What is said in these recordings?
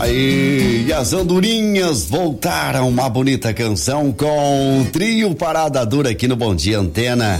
Aí, e as andorinhas voltaram, uma bonita canção com o trio Parada Dura aqui no Bom Dia Antena.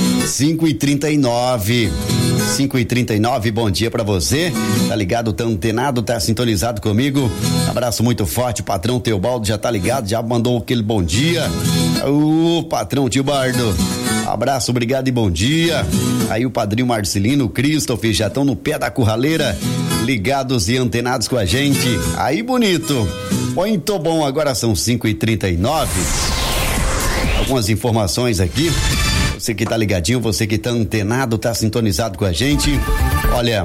5h39, bom dia pra você, tá ligado, tá antenado, tá sintonizado comigo, abraço muito forte, o patrão Teobaldo já tá ligado, já mandou aquele bom dia, o patrão Tiobardo, abraço, obrigado e bom dia, aí o padrinho Marcelino, o Christopher, já estão no pé da curraleira, ligados e antenados com a gente, aí bonito, muito bom, agora são 5h39, algumas informações aqui. Você que tá ligadinho, você que tá antenado, tá sintonizado com a gente. Olha,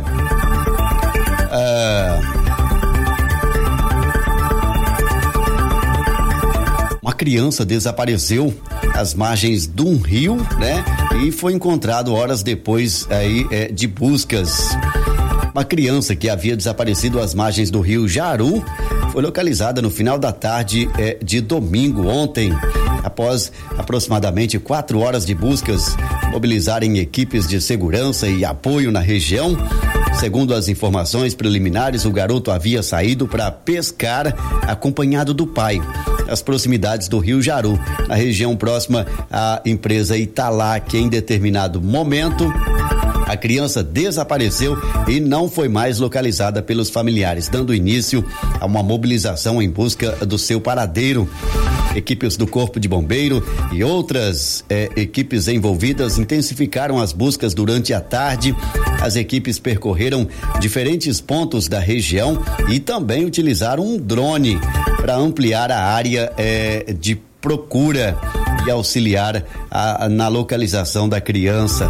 uma criança desapareceu às margens de um rio, né? E foi encontrado horas depois aí de buscas. Uma criança que havia desaparecido às margens do rio Jaru foi localizada no final da tarde de domingo ontem. Após aproximadamente 4 horas de buscas, mobilizarem equipes de segurança e apoio na região. Segundo as informações preliminares, o garoto havia saído para pescar acompanhado do pai, nas proximidades do rio Jaru, na região próxima à empresa Italac. Em determinado momento, a criança desapareceu e não foi mais localizada pelos familiares, dando início a uma mobilização em busca do seu paradeiro. Equipes do Corpo de Bombeiro e outras equipes envolvidas intensificaram as buscas durante a tarde. As equipes percorreram diferentes pontos da região e também utilizaram um drone para ampliar a área de procura e auxiliar na localização da criança.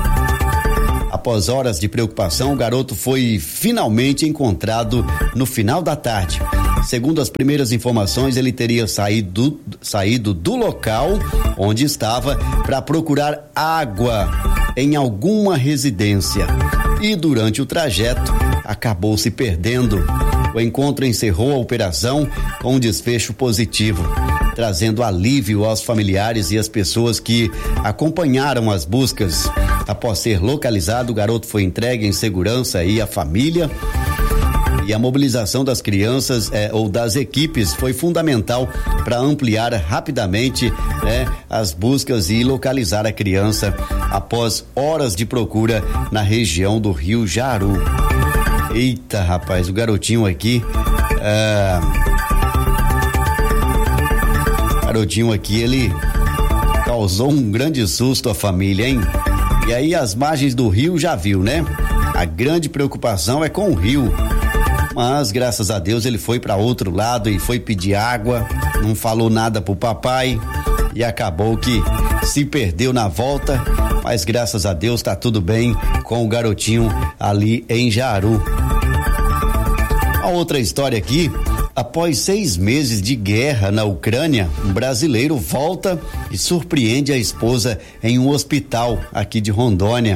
Após horas de preocupação, o garoto foi finalmente encontrado no final da tarde. Segundo as primeiras informações, ele teria saído do local onde estava para procurar água em alguma residência e durante o trajeto acabou se perdendo. O encontro encerrou a operação com um desfecho positivo, trazendo alívio aos familiares e às pessoas que acompanharam as buscas. Após ser localizado, o garoto foi entregue em segurança à família. E a mobilização das crianças ou das equipes foi fundamental para ampliar rapidamente as buscas e localizar a criança após horas de procura na região do rio Jaru. Eita, rapaz, o garotinho aqui, ele causou um grande susto à família, hein? E aí as margens do rio já viu, né? A grande preocupação é com o rio. Mas graças a Deus ele foi para outro lado e foi pedir água, não falou nada pro papai e acabou que se perdeu na volta, mas graças a Deus tá tudo bem com o garotinho ali em Jaru. A outra história aqui, após 6 meses de guerra na Ucrânia, um brasileiro volta e surpreende a esposa em um hospital aqui de Rondônia.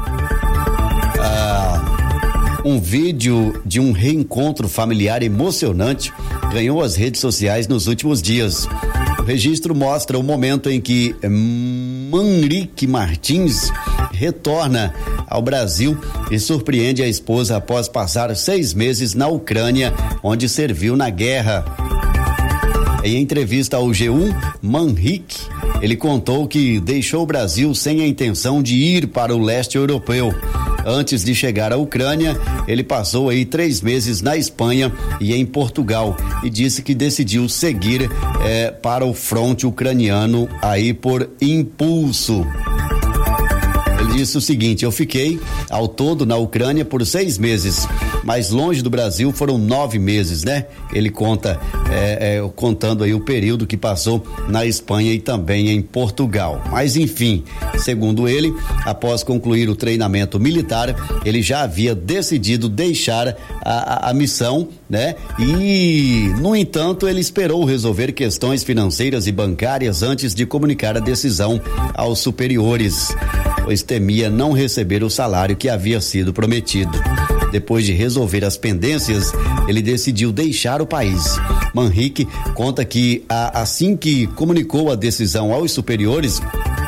Um vídeo de um reencontro familiar emocionante ganhou as redes sociais nos últimos dias. O registro mostra o momento em que Manrique Martins retorna ao Brasil e surpreende a esposa após passar 6 meses na Ucrânia, onde serviu na guerra. Em entrevista ao G1, Manrique, ele contou que deixou o Brasil sem a intenção de ir para o leste europeu. Antes de chegar à Ucrânia, ele passou aí 3 meses na Espanha e em Portugal e disse que decidiu seguir para o fronte ucraniano aí por impulso. Ele disse o seguinte: eu fiquei ao todo na Ucrânia por 6 meses, mas longe do Brasil foram 9 meses, né? Ele conta, contando aí o período que passou na Espanha e também em Portugal. Mas enfim, segundo ele, após concluir o treinamento militar, ele já havia decidido deixar a missão, né? E, no entanto, ele esperou resolver questões financeiras e bancárias antes de comunicar a decisão aos superiores, pois temia não receber o salário que havia sido prometido. Depois de resolver as pendências, ele decidiu deixar o país. Manrique conta que assim que comunicou a decisão aos superiores,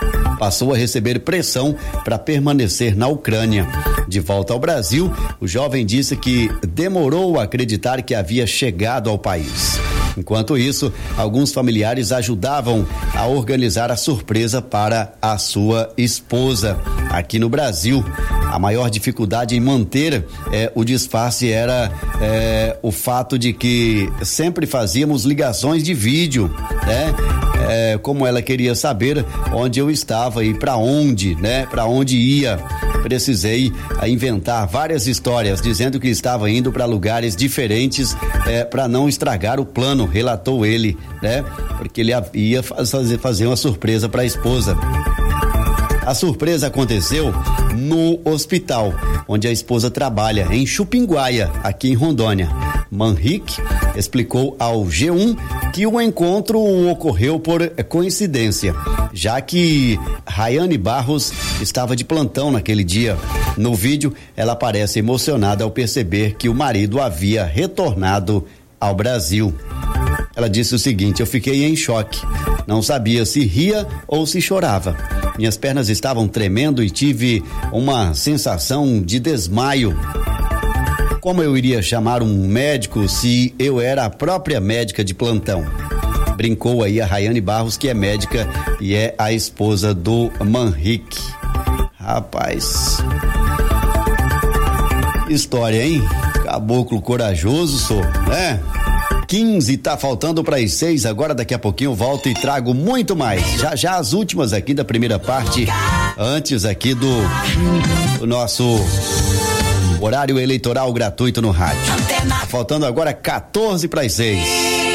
passou a receber pressão para permanecer na Ucrânia. De volta ao Brasil, o jovem disse que demorou a acreditar que havia chegado ao país. Enquanto isso, alguns familiares ajudavam a organizar a surpresa para a sua esposa. Aqui no Brasil, a maior dificuldade em manter o disfarce era o fato de que sempre fazíamos ligações de vídeo, né? Como ela queria saber onde eu estava e para onde, né? Para onde ia. Precisei inventar várias histórias dizendo que estava indo para lugares diferentes para não estragar o plano, relatou ele, né? Porque ele ia fazer uma surpresa para a esposa. A surpresa aconteceu no hospital onde a esposa trabalha, em Chupinguaia, aqui em Rondônia. Manrique explicou ao G1 que o encontro ocorreu por coincidência, já que Rayane Barros estava de plantão naquele dia. No vídeo, ela parece emocionada ao perceber que o marido havia retornado ao Brasil. Ela disse o seguinte: eu fiquei em choque, não sabia se ria ou se chorava. Minhas pernas estavam tremendo e tive uma sensação de desmaio. Como eu iria chamar um médico se eu era a própria médica de plantão? Brincou aí a Rayane Barros, que é médica e é a esposa do Manrique. Rapaz, história, hein? Caboclo corajoso, sou, né? 15, tá faltando para as 6, agora daqui a pouquinho eu volto e trago muito mais. Já as últimas aqui da primeira parte, antes aqui do nosso horário eleitoral gratuito no rádio. Tá faltando agora 14 para as 6.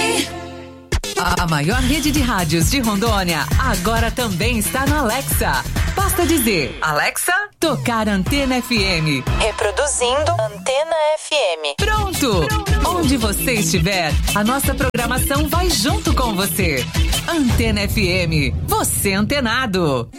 A maior rede de rádios de Rondônia agora também está no Alexa. Basta dizer: Alexa, tocar Antena FM. Reproduzindo Antena FM. Pronto! Onde você estiver, a nossa programação vai junto com você. Antena FM, você antenado.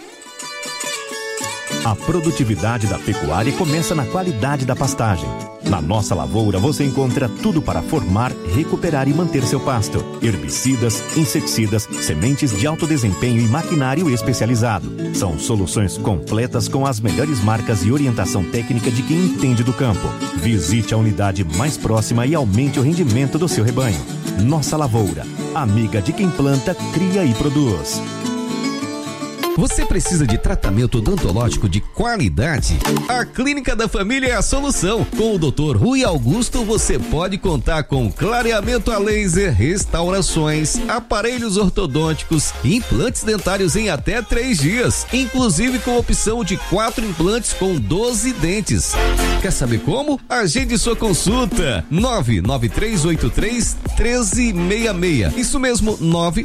A produtividade da pecuária começa na qualidade da pastagem. Na Nossa Lavoura você encontra tudo para formar, recuperar e manter seu pasto. Herbicidas, inseticidas, sementes de alto desempenho e maquinário especializado. São soluções completas com as melhores marcas e orientação técnica de quem entende do campo. Visite a unidade mais próxima e aumente o rendimento do seu rebanho. Nossa Lavoura, amiga de quem planta, cria e produz. Você precisa de tratamento odontológico de qualidade? A Clínica da Família é a solução. Com o Dr. Rui Augusto, você pode contar com clareamento a laser, restaurações, aparelhos ortodônticos, implantes dentários em até 3 dias, inclusive com opção de 4 implantes com 12 dentes. Quer saber como? Agende sua consulta. 99383-1366. Isso mesmo,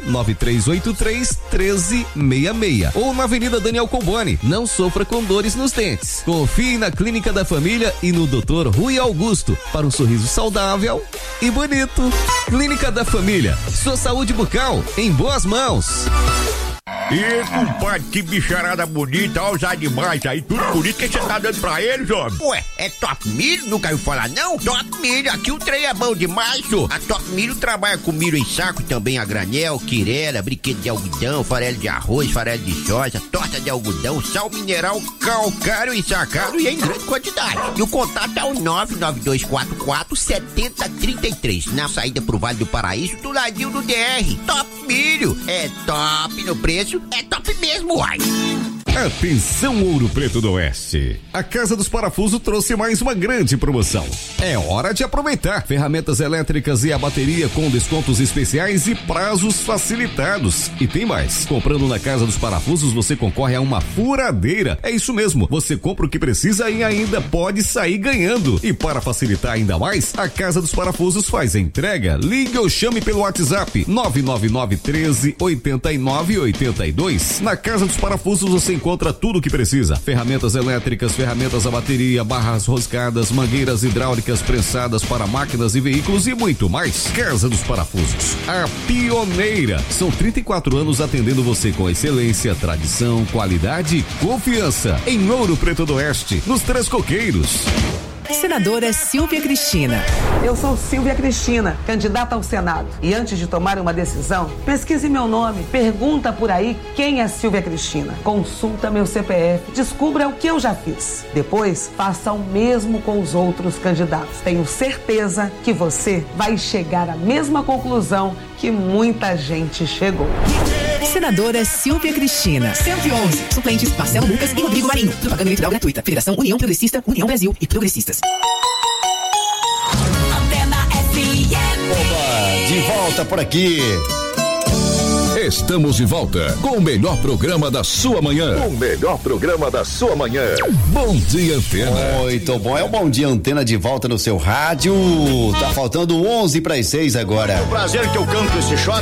99383-1366. Ou na Avenida Daniel Comboni. Não sofra com dores nos dentes. Confie na Clínica da Família e no Dr. Rui Augusto para um sorriso saudável e bonito. Clínica da Família. Sua saúde bucal em boas mãos. E compadre, que bicharada bonita, olha os animais aí, tudo bonito, que você tá dando pra eles, homem? Ué, é Top Milho? Nunca ouviu falar, não? Top Milho, aqui o trem é bom demais, senhor. A Top Milho trabalha com milho em saco e também a granel, quirela, brinquedo de algodão, farelo de arroz, farelo de soja, torta de algodão, sal mineral, calcário ensacado e em grande quantidade. E o contato é o 99244-7033, na saída pro Vale do Paraíso, do ladinho do DR. Top Milho, é top no preço, é top mesmo, uai. Atenção, Ouro Preto do Oeste. A Casa dos Parafusos trouxe mais uma grande promoção. É hora de aproveitar. Ferramentas elétricas e a bateria com descontos especiais e prazos facilitados. E tem mais. Comprando na Casa dos Parafusos, você concorre a uma furadeira. É isso mesmo. Você compra o que precisa e ainda pode sair ganhando. E para facilitar ainda mais, a Casa dos Parafusos faz a entrega. Ligue ou chame pelo WhatsApp 99913-8982. Na Casa dos Parafusos você encontra tudo o que precisa: ferramentas elétricas, ferramentas a bateria, barras roscadas, mangueiras hidráulicas prensadas para máquinas e veículos e muito mais. Casa dos Parafusos, a pioneira. São 34 anos atendendo você com excelência, tradição, qualidade e confiança. Em Ouro Preto do Oeste, nos Três Coqueiros. Senadora Silvia Cristina. Eu sou Silvia Cristina, candidata ao Senado. E antes de tomar uma decisão, pesquise meu nome, pergunta por aí quem é Silvia Cristina. Consulta meu CPF, descubra o que eu já fiz. Depois, faça o mesmo com os outros candidatos. Tenho certeza que você vai chegar à mesma conclusão que muita gente chegou. Senadora Silvia Cristina. 111. Suplentes Marcelo Lucas e Rodrigo Marinho. Propaganda eleitoral gratuita. Federação União Progressista, União Brasil e Progressistas. Antena FM. Opa, de volta por aqui. Estamos de volta com o melhor programa da sua manhã. O melhor programa da sua manhã. Bom Dia Antena. Muito bom, é o Bom Dia Antena de volta no seu rádio. Tá faltando 11 para as 6 agora. É um prazer que eu canto esse shot